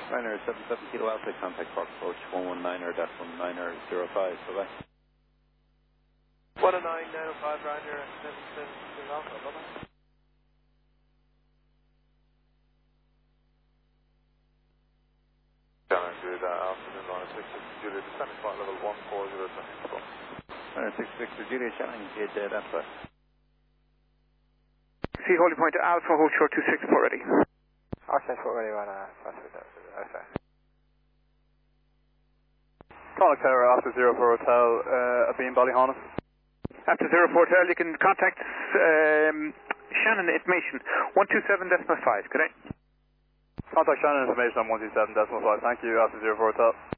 Ryanair 77 Kilo Alpha, contact Fox approach 119er-19er05, bye-bye. 119.905 Ryanair 77 Kilo Alpha, bye-bye. Good afternoon, Ryanair 66 Juliet, descending flight level 140 Ryanair 66 for Juliet, Shannon, gate Alpha. See holding point Alpha, hold short 264 ready. Oxygen for ready, Ryanair, okay. Contact Tower after 04 Hotel, Abeam Ballyhonus. After 04 Hotel, you can contact Shannon Information 127.5, good day. Contact Shannon Information on 127.5, thank you, after 04 Hotel.